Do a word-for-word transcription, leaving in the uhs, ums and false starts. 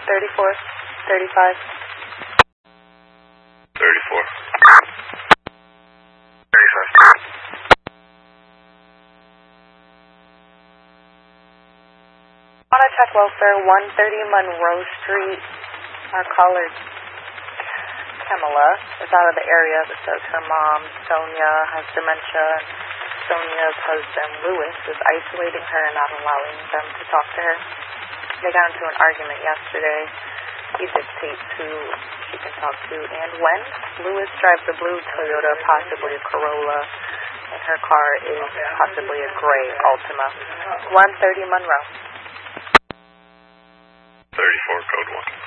thirty-four, thirty-five. thirty-four. thirty-five. On a check welfare, one thirty Monroe Street. Our caller, Kamala, is out of the area that says her mom, Sonia, has dementia. Sonia's husband, Louis, is isolating her and not allowing them to talk to her. They got into an argument yesterday. He dictates who she can talk to and when. Louis drives a blue Toyota, possibly a Corolla, and her car is possibly a gray Altima. one thirty Monroe. thirty-four, code one.